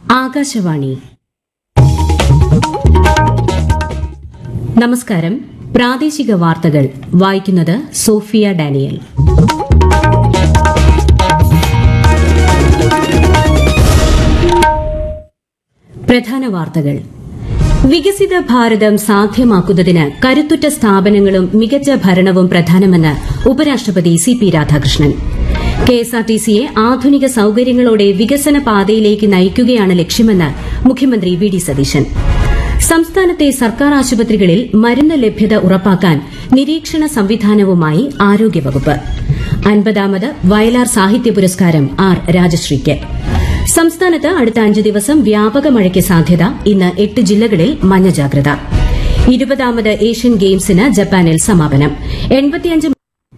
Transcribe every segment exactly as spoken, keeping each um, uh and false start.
ആകാശവാണി. നമസ്കാരം. പ്രാദേശിക വാർത്തകൾ വായിക്കുന്നത് സോഫിയ ഡാനിയൽ. പ്രധാന വാർത്തകൾ. വികസിത ഭാരതം സാധ്യമാക്കുന്നതിന് കരുത്തുറ്റ സ്ഥാപനങ്ങളും മികച്ച ഭരണവും പ്രധാനമെന്ന് ഉപരാഷ്ട്രപതി സി പി രാധാകൃഷ്ണൻ. കെഎസ്ആർടിസിയെ ആധുനിക സൌകര്യങ്ങളോടെ വികസന പാതയിലേക്ക് നയിക്കുകയാണ് ലക്ഷ്യമെന്ന് മുഖ്യമന്ത്രി വി ഡി സതീശൻ. സംസ്ഥാനത്തെ സർക്കാർ ആശുപത്രികളിൽ മരുന്ന് ലഭ്യത ഉറപ്പാക്കാൻ നിരീക്ഷണ സംവിധാനവുമായി ആരോഗ്യവകുപ്പ്. അൻപതാമത് വയലാർ സാഹിത്യ പുരസ്കാരം ആർ രാജശ്രീക്ക്. സംസ്ഥാനത്ത് അടുത്ത അഞ്ച് ദിവസം വ്യാപക മഴയ്ക്ക് സാധ്യത. ഇന്ന് എട്ട് ജില്ലകളിൽ മഞ്ഞ ജാഗ്രത. ഇരുപതാമത് ഏഷ്യൻ ഗെയിംസിന് ജപ്പാനിൽ സമാപനം. എൺപത്തിയഞ്ച്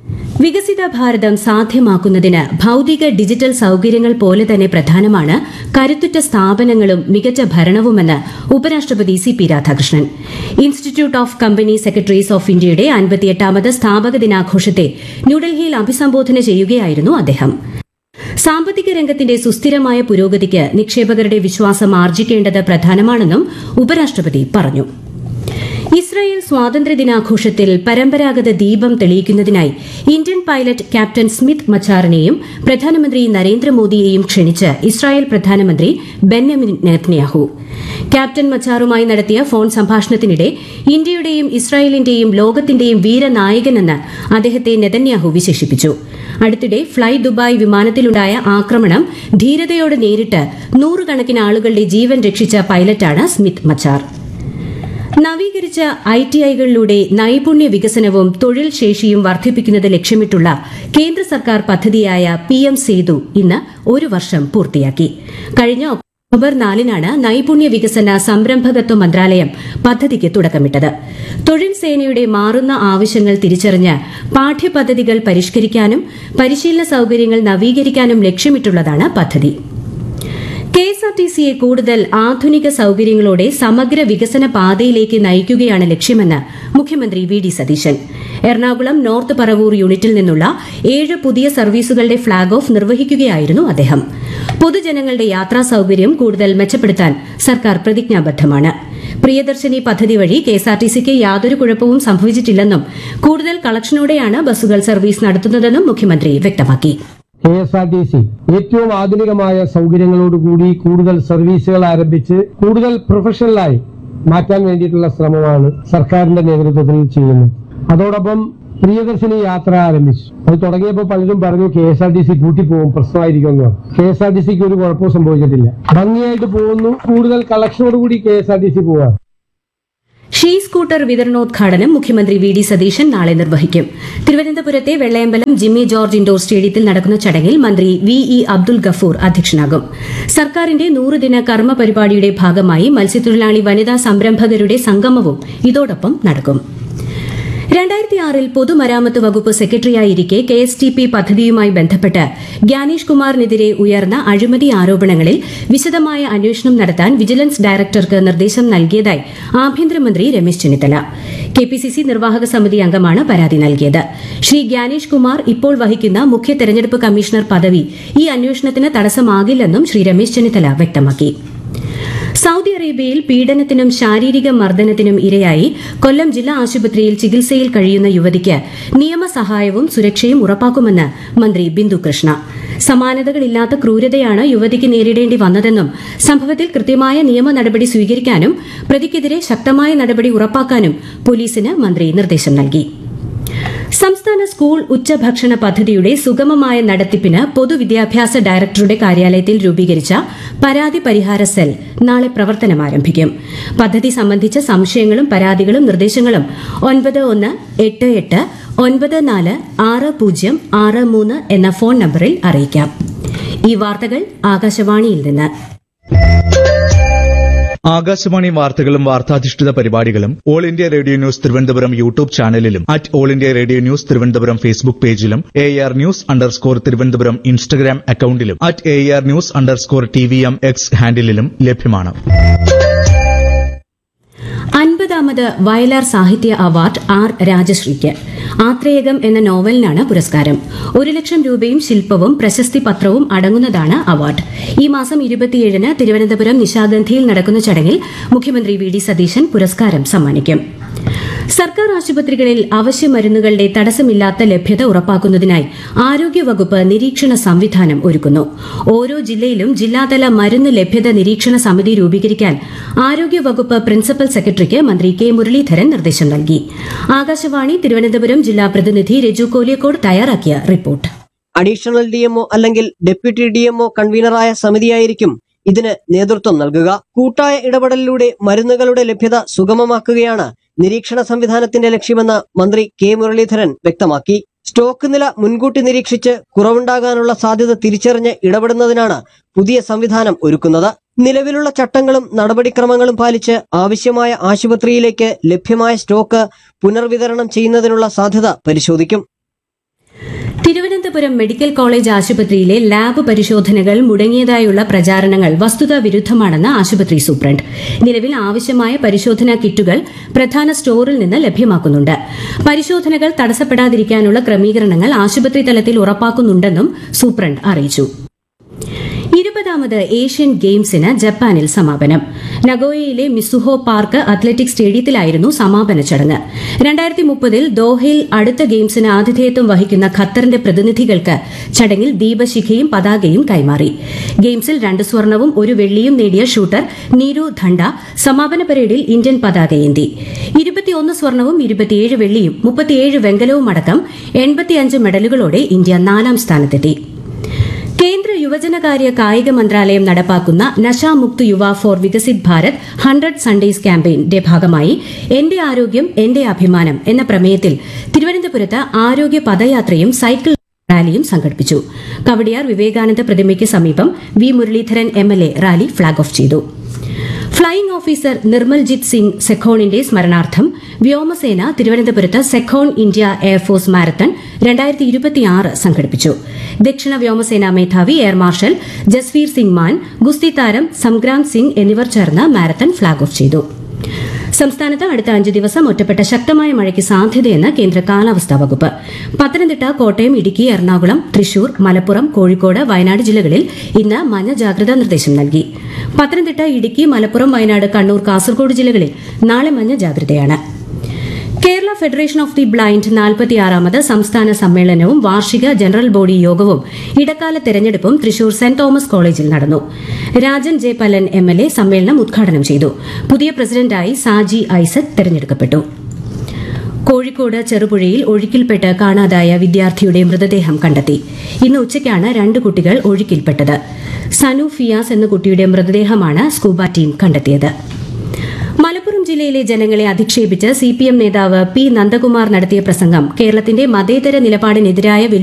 വികസിത ഭാരതം സാധ്യമാക്കുന്നതിന് ഭൌതിക ഡിജിറ്റൽ സൌകര്യങ്ങൾ പോലെ തന്നെ പ്രധാനമാണ് കരുത്തുറ്റ സ്ഥാപനങ്ങളും മികച്ച ഭരണവുമെന്ന് ഉപരാഷ്ട്രപതി C P Radhakrishnan. Institute of company secretaries of ഇന്ത്യയുടെ അൻപത്തിയെട്ടാമത് സ്ഥാപക ദിനാഘോഷത്തെ ന്യൂഡൽഹിയിൽ അഭിസംബോധന ചെയ്യുകയായിരുന്നു അദ്ദേഹം. സാമ്പത്തിക രംഗത്തിന്റെ സുസ്ഥിരമായ പുരോഗതിക്ക് നിക്ഷേപകരുടെ വിശ്വാസം ആർജിക്കേണ്ടത് പ്രധാനമാണെന്നും ഉപരാഷ്ട്രപതി പറഞ്ഞു. ഇസ്രായേൽ സ്വാതന്ത്ര്യദിനാഘോഷത്തിൽ പരമ്പരാഗത ദീപം തെളിയിക്കുന്നതിനായി ഇന്ത്യൻ പൈലറ്റ് ക്യാപ്റ്റൻ സ്മിത്ത് മച്ചാറിനെയും പ്രധാനമന്ത്രി നരേന്ദ്രമോദിയെയും ക്ഷണിച്ച് ഇസ്രായേൽ പ്രധാനമന്ത്രി ബെന്യാമിൻ നെതന്യാഹു. ക്യാപ്റ്റൻ മച്ചാറുമായി നടത്തിയ ഫോൺ സംഭാഷണത്തിനിടെ ഇന്ത്യയുടെയും ഇസ്രായേലിന്റെയും ലോകത്തിന്റെയും വീരനായകനെന്ന് അദ്ദേഹത്തെ നെതന്യാഹു വിശേഷിപ്പിച്ചു. അടുത്തിടെ ഫ്ളൈ ദുബായ് വിമാനത്തിലുണ്ടായ ആക്രമണം ധീരതയോടെ നേരിട്ട് നൂറുകണക്കിന് ആളുകളുടെ ജീവൻ രക്ഷിച്ച പൈലറ്റാണ് സ്മിത്ത് മച്ചാർ. നവീകരിച്ച ഐ ടി ഐകളിലൂടെ നൈപുണ്യ വികസനവും തൊഴിൽ ശേഷിയും വർദ്ധിപ്പിക്കുന്നത് ലക്ഷ്യമിട്ടുള്ള കേന്ദ്ര സർക്കാർ പദ്ധതിയായ പി എം സേതു ഇന്ന് ഒരു വർഷം പൂർത്തിയാക്കി. കഴിഞ്ഞ ഒക്ടോബർ നാലിനാണ് നൈപുണ്യ വികസന സംരംഭകത്വ മന്ത്രാലയം പദ്ധതിക്ക് തുടക്കമിട്ടത്. തൊഴിൽ സേനയുടെ മാറുന്ന ആവശ്യങ്ങൾ തിരിച്ചറിഞ്ഞ് പാഠ്യപദ്ധതികൾ പരിഷ്കരിക്കാനും പരിശീലന സൌകര്യങ്ങൾ നവീകരിക്കാനും ലക്ഷ്യമിട്ടുള്ളതാണ് പദ്ധതി. കെഎസ്ആർടിസിയെ കൂടുതൽ ആധുനിക സൌകര്യങ്ങളോടെ സമഗ്ര വികസന പാതയിലേക്ക് നയിക്കുകയാണ് ലക്ഷ്യമെന്ന് മുഖ്യമന്ത്രി V D Satheesan. Ernakulam north Paravur യൂണിറ്റിൽ നിന്നുള്ള ഏഴ് പുതിയ സർവീസുകളുടെ ഫ്ളാഗ് ഓഫ് നിർവഹിക്കുകയായിരുന്നു അദ്ദേഹം. പൊതുജനങ്ങളുടെ യാത്രാ സൌകര്യം കൂടുതൽ മെച്ചപ്പെടുത്താൻ സർക്കാർ പ്രതിജ്ഞാബദ്ധമാണ്. പ്രിയദർശിനി പദ്ധതി വഴി കെഎസ്ആർടിസിക്ക് യാതൊരു കുഴപ്പവും സംഭവിച്ചിട്ടില്ലെന്നും കൂടുതൽ കളക്ഷനോടെയാണ് ബസ്സുകൾ സർവീസ് നടത്തുന്നതെന്നും മുഖ്യമന്ത്രി വ്യക്തമാക്കി. K S R T C ഏറ്റവും ആധുനികമായ സൗകര്യങ്ങളോടുകൂടി കൂടുതൽ സർവീസുകൾ ആരംഭിച്ച് കൂടുതൽ പ്രൊഫഷണലായി മാറ്റാൻ വേണ്ടിയിട്ടുള്ള ശ്രമമാണ് സർക്കാരിന്റെ നേതൃത്വത്തിൽ ചെയ്യുന്നത്. അതോടൊപ്പം പ്രിയദർശിനി യാത്ര ആരംഭിച്ചു. അത് തുടങ്ങിയപ്പോൾ പലരും പറഞ്ഞു K S R T C പൂട്ടിപ്പോകും, പ്രശ്നമായിരിക്കുമെന്ന് പറഞ്ഞു. കെ എസ് ആർ ടി സിക്ക് ഒരു കുഴപ്പവും സംഭവിച്ചിട്ടില്ല. ഭംഗിയായിട്ട് പോകുന്നു. കൂടുതൽ കളക്ഷനോടുകൂടി K S R T C പോവാണ്. ഷീ സ്കൂട്ടർ വിതരണോദ്ഘാടനം മുഖ്യമന്ത്രി വി ഡി സതീശൻ നാളെ നിർവഹിക്കും. തിരുവനന്തപുരത്തെ വെള്ളയമ്പലം ജിമ്മി ജോർജ് ഇൻഡോർ സ്റ്റേഡിയത്തിൽ നടക്കുന്ന ചടങ്ങിൽ മന്ത്രി വി ഇ അബ്ദുൽ ഗഫൂർ അധ്യക്ഷനാകും. സർക്കാരിന്റെ നൂറുദിന കർമ്മ പരിപാടിയുടെ ഭാഗമായി മത്സ്യത്തൊഴിലാളി വനിതാ സംരംഭകരുടെ സംഗമവും ഇതോടൊപ്പം നടക്കും. രണ്ടായിരത്തി ആറിൽ പൊതുമരാമത്ത് വകുപ്പ് സെക്രട്ടറിയായിരിക്കെ കെ എസ് ടി പി പദ്ധതിയുമായി ബന്ധപ്പെട്ട് ഗ്യാനേഷ് കുമാറിനെതിരെ ഉയർന്ന അഴിമതി ആരോപണങ്ങളിൽ വിശദമായ അന്വേഷണം നടത്താൻ വിജിലൻസ് ഡയറക്ടർക്ക് നിർദ്ദേശം നൽകിയതായി ആഭ്യന്തരമന്ത്രി Ramesh Chennithala. K P C C നിർവാഹക സമിതി അംഗമാണ് പരാതി നൽകിയത്. ശ്രീ ഗ്യാനേഷ് കുമാർ ഇപ്പോൾ വഹിക്കുന്ന മുഖ്യ തെരഞ്ഞെടുപ്പ് കമ്മീഷണർ പദവി ഈ അന്വേഷണത്തിന് തടസ്സമാകില്ലെന്നും ശ്രീ രമേശ് ചെന്നിത്തല വ്യക്തമാക്കി. സൌദി അറേബ്യയിൽ പീഡനത്തിനും ശാരീരിക മർദ്ദനത്തിനും ഇരയായി കൊല്ലം ജില്ലാ ആശുപത്രിയിൽ ചികിത്സയിൽ കഴിയുന്ന യുവതിക്ക് നിയമസഹായവും സുരക്ഷയും ഉറപ്പാക്കുമെന്ന് മന്ത്രി ബിന്ദു കൃഷ്ണ. സമാനതകളില്ലാത്ത ക്രൂരതയാണ് യുവതിക്ക് നേരിടേണ്ടി വന്നതെന്നും സംഭവത്തിൽ കൃത്യമായ നിയമ നടപടി സ്വീകരിക്കാനും പ്രതിക്കെതിരെ ശക്തമായ നടപടി ഉറപ്പാക്കാനും പോലീസിന് മന്ത്രി നിർദ്ദേശം നൽകി. സംസ്ഥാന സ്കൂൾ ഉച്ചഭക്ഷണ പദ്ധതിയുടെ സുഗമമായ നടത്തിപ്പിന് പൊതുവിദ്യാഭ്യാസ ഡയറക്ടറുടെ കാര്യാലയത്തിൽ രൂപീകരിച്ച പരാതി പരിഹാര സെൽ നാളെ പ്രവർത്തനം ആരംഭിക്കും. പദ്ധതി സംബന്ധിച്ച സംശയങ്ങളും പരാതികളും നിർദ്ദേശങ്ങളും ഒൻപത് ഒന്ന് എട്ട് എട്ട് ഒൻപത് നാല് ആറ് പൂജ്യം ആറ് മൂന്ന് എന്ന ഫോൺ നമ്പറിൽ അറിയിക്കാം. ഈ വാർത്തകൾ ആകാശവാണിയിൽ നിന്ന്. ആകാശവാണി വാർത്തകളും വാർത്താധിഷ്ഠിത പരിപാടികളും all India radio news Thiruvananthapuram YouTube ചാനലിലും at all India radio news Thiruvananthapuram Facebook പേജിലും A R news underscore Thiruvananthapuram Instagram അക്കൌണ്ടിലും at A R news underscore T V M X ഹാൻഡിലും ലഭ്യമാണ്. അൻപതാം ഇരുപതാമത് വയലാർ സാഹിത്യ അവാർഡ് ആർ രാജശ്രീക്ക്. ആത്രേയകം എന്ന നോവലിനാണ് പുരസ്കാരം. ഒരു ലക്ഷം രൂപയും ശില്പവും പ്രശസ്തി പത്രവും അടങ്ങുന്നതാണ് അവാർഡ്. ഈ മാസം ഇരുപത്തിയേഴിന് തിരുവനന്തപുരം നിശാഗന്ധിയിൽ നടക്കുന്ന ചടങ്ങിൽ മുഖ്യമന്ത്രി വി ഡി സതീശൻ പുരസ്കാരം സമ്മാനിക്കും. സർക്കാർ ആശുപത്രികളിൽ അവശ്യ മരുന്നുകളുടെ തടസ്സമില്ലാത്ത ലഭ്യത ഉറപ്പാക്കുന്നതിനായി ആരോഗ്യവകുപ്പ് നിരീക്ഷണ സംവിധാനം ഒരുക്കുന്നു. ഓരോ ജില്ലയിലും ജില്ലാതല മരുന്ന് ലഭ്യത നിരീക്ഷണ സമിതി രൂപീകരിക്കാൻ ആരോഗ്യവകുപ്പ് പ്രിൻസിപ്പൽ സെക്രട്ടറിക്ക് മന്ത്രി കെ മുരളീധരൻ നിർദ്ദേശം നൽകി. ആകാശവാണി തിരുവനന്തപുരം ജില്ലാ പ്രതിനിധി രജു കോലിയക്കോട് തയ്യാറാക്കിയ റിപ്പോർട്ട്. അഡീഷണൽ ഡിഎംഒ അല്ലെങ്കിൽ ഡെപ്യൂട്ടി ഡിഎംഒ കൺവീനറായ സമിതിയായിരിക്കും ഇതിന് നേതൃത്വം നൽകുക. കൂട്ടായ ഇടപെടലിലൂടെ മരുന്നുകളുടെ ലഭ്യത സുഗമമാക്കുകയാണ് നിരീക്ഷണ സംവിധാനത്തിന്റെ ലക്ഷ്യമെന്ന് മന്ത്രി കെ മുരളീധരൻ വ്യക്തമാക്കി. സ്റ്റോക്ക് നില മുൻകൂട്ടി നിരീക്ഷിച്ച് കുറവുണ്ടാകാനുള്ള സാധ്യത തിരിച്ചറിഞ്ഞ് ഇടപെടുന്നതിനാണ് പുതിയ സംവിധാനം ഒരുക്കുന്നത്. നിലവിലുള്ള ചട്ടങ്ങളും നടപടിക്രമങ്ങളും പാലിച്ച് ആവശ്യമായ ആശുപത്രിയിലേക്ക് ലഭ്യമായ സ്റ്റോക്ക് പുനർവിതരണം ചെയ്യുന്നതിനുള്ള സാധ്യത പരിശോധിക്കും. തിരുവനന്തപുരം മെഡിക്കൽ കോളേജ് ആശുപത്രിയിലെ ലാബ് പരിശോധനകൾ മുടങ്ങിയതായുള്ള പ്രചാരണങ്ങൾ വസ്തുതാ വിരുദ്ധമാണെന്ന് ആശുപത്രി സൂപ്രണ്ട്. നിലവിൽ ആവശ്യമായ പരിശോധനാ കിറ്റുകൾ പ്രധാന സ്റ്റോറിൽ നിന്ന് ലഭ്യമാക്കുന്നുണ്ട്. പരിശോധനകൾ തടസ്സപ്പെടാതിരിക്കാനുള്ള ക്രമീകരണങ്ങൾ ആശുപത്രി തലത്തിൽ ഉറപ്പാക്കുന്നുണ്ടെന്നും സൂപ്രണ്ട് അറിയിച്ചു. ഇരുപതാമത് ഏഷ്യൻ ഗെയിംസിന് ജപ്പാനിൽ സമാപനം. നഗോയയിലെ മിസുഹോ പാർക്ക് അത്ലറ്റിക് സ്റ്റേഡിയത്തിലായിരുന്നു സമാപന ചടങ്ങ്. രണ്ടായിരത്തി മുപ്പതിൽ ദോഹയിൽ അടുത്ത ഗെയിംസിന് ആതിഥേയത്വം വഹിക്കുന്ന ഖത്തറിന്റെ പ്രതിനിധികൾക്ക് ചടങ്ങിൽ ദീപശിഖയും പതാകയും കൈമാറി. ഗെയിംസിൽ രണ്ട് സ്വർണവും ഒരു വെള്ളിയും നേടിയ ഷൂട്ടർ നീരു ധണ്ട സമാപന പരേഡിൽ ഇന്ത്യൻ പതാകയേന്തി. ഇരുപത്തിയൊന്ന് സ്വർണവും ഇരുപത്തിയേഴ് വെള്ളിയും മുപ്പത്തിയേഴ് വെങ്കലവും അടക്കം എൺപത്തിയഞ്ച് മെഡലുകളോടെ ഇന്ത്യ നാലാം സ്ഥാനത്തെത്തി. കേന്ദ്ര യുവജനകാര്യ കായിക മന്ത്രാലയം നടപ്പാക്കുന്ന നശാമുക്ത് യുവ four Viksit Bharat hundred Sundays ക്യാമ്പയിന്റെ ഭാഗമായി എന്റെ ആരോഗ്യം എന്റെ അഭിമാനം എന്ന പ്രമേയത്തിൽ തിരുവനന്തപുരത്ത് ആരോഗ്യ പദയാത്രയും സൈക്കിൾ റാലിയും സംഘടിപ്പിച്ചു. കവടിയാർ വിവേകാനന്ദ പ്രതിമയ്ക്ക് സമീപം V Muraleedharan MLA rally flag off ചെയ്തു. ഫ്ളൈയിംഗ് ഓഫീസർ നിർമ്മൽജിത് സിംഗ് സെഖോണിന്റെ സ്മരണാർത്ഥം വ്യോമസേന തിരുവനന്തപുരത്ത് സെഖോൺ ഇന്ത്യ എയർഫോഴ്സ് മാരത്തൺ രണ്ടായിരത്തി ഇരുപത്തിയാറ് സംഘടിപ്പിച്ചു. ദക്ഷിണ വ്യോമസേനാ മേധാവി എയർ മാർഷൽ ജസ്വീർ സിംഗ് മാൻ, ഗുസ്തി താരം സംഗ്രാം സിംഗ് എന്നിവർ ചേർന്ന് മാരത്തൺ ഫ്ളാഗ് ഓഫ് ചെയ്തു. സംസ്ഥാനത്ത് അടുത്ത അഞ്ച് ദിവസം ഒറ്റപ്പെട്ട ശക്തമായ മഴയ്ക്ക് സാധ്യതയെന്ന് കേന്ദ്ര കാലാവസ്ഥാ വകുപ്പ്. പത്തനംതിട്ട, കോട്ടയം, ഇടുക്കി, എറണാകുളം, തൃശൂർ, മലപ്പുറം, കോഴിക്കോട്, വയനാട് ജില്ലകളിൽ ഇന്ന് മഞ്ഞ ജാഗ്രതാ നിർദ്ദേശം നൽകി. പത്തനംതിട്ട, ഇടുക്കി, മലപ്പുറം, വയനാട്, കണ്ണൂർ, കാസർഗോഡ് ജില്ലകളിൽ നാളെ മഞ്ഞ ജാഗ്രതയാണ്. Kerala federation of the blind നാൽപ്പത്തിയാറാമത് സംസ്ഥാന സമ്മേളനവും വാർഷിക ജനറൽ ബോഡി യോഗവും ഇടക്കാല തെരഞ്ഞെടുപ്പും തൃശൂർ സെന്റ് തോമസ് കോളേജിൽ നടന്നു. രാജൻ ജെ പല്ലൻ എംഎൽഎ സമ്മേളനം ഉദ്ഘാടനം ചെയ്തു. പുതിയ പ്രസിഡന്റായി സാജി ഐസക് തെരഞ്ഞെടുക്കപ്പെട്ടു. കോഴിക്കോട് ചെറുപുഴയിൽ ഒഴുക്കിൽപ്പെട്ട് കാണാതായ വിദ്യാർത്ഥിയുടെ മൃതദേഹം കണ്ടെത്തി. ഇന്ന് ഉച്ചയ്ക്കാണ് രണ്ട് കുട്ടികൾ ഒഴുക്കിൽപ്പെട്ടത്. സനു ഫിയാസ് എന്ന കുട്ടിയുടെ മൃതദേഹമാണ് സ്കൂബ ടീം കണ്ടെത്തിയത്. മലപ്പുറം ജില്ലയിലെ ജനങ്ങളെ അധിക്ഷേപിച്ച് സിപിഎം നേതാവ് പി നന്ദകുമാർ നടത്തിയ പ്രസംഗം കേരളത്തിന്റെ മതേതര നിലപാടിനെതിരായ